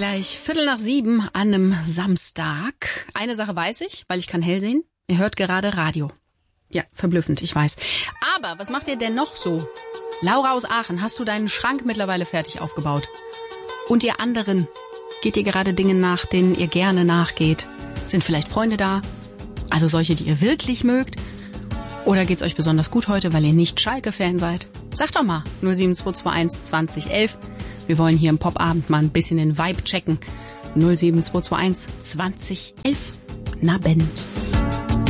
Gleich 6:15 an einem Samstag. Eine Sache weiß ich, weil ich kann hell sehen. Ihr hört gerade Radio. Ja, verblüffend, ich weiß. Aber was macht ihr denn noch so? Laura aus Aachen, hast du deinen Schrank mittlerweile fertig aufgebaut? Und ihr anderen, geht ihr gerade Dingen nach, denen ihr gerne nachgeht? Sind vielleicht Freunde da? Also solche, die ihr wirklich mögt? Oder geht's euch besonders gut heute, weil ihr nicht Schalke-Fan seid? Sagt doch mal 07221 2011. Wir wollen hier im Popabend mal ein bisschen den Vibe checken. 07221 2011. Na, Band.